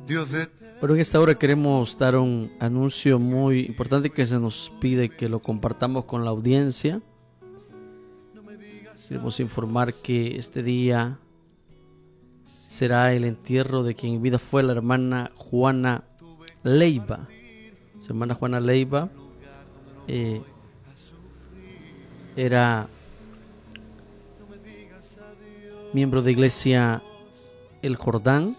Pero en esta hora queremos dar un anuncio muy importante que se nos pide que lo compartamos con la audiencia. Queremos informar que este día será el entierro de quien en vida fue la hermana Juana Leiva. Su hermana Juana Leiva era miembro de Iglesia El Jordán,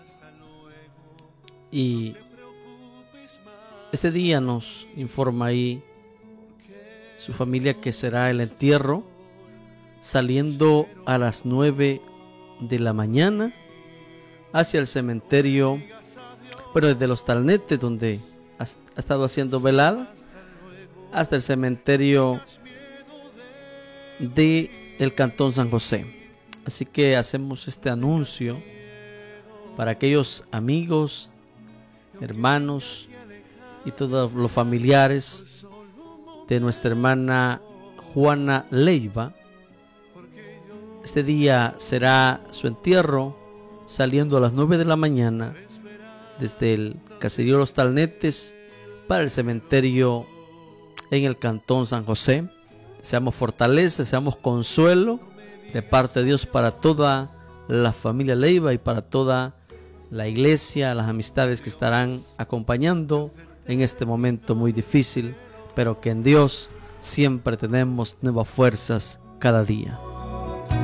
y este día nos informa ahí su familia que será el entierro saliendo a las 9 de la mañana hacia el cementerio, bueno, desde los Talnetes, donde ha estado haciendo velada, hasta el cementerio de el Cantón San José. Así que hacemos este anuncio para aquellos amigos, hermanos y todos los familiares de nuestra hermana Juana Leiva. Este día será su entierro saliendo a las 9 de la mañana desde el caserío Los Talnetes para el cementerio en el Cantón San José. Deseamos fortaleza, deseamos consuelo de parte de Dios para toda la familia Leiva y para toda la iglesia, las amistades que estarán acompañando en este momento muy difícil, pero que en Dios siempre tenemos nuevas fuerzas cada día.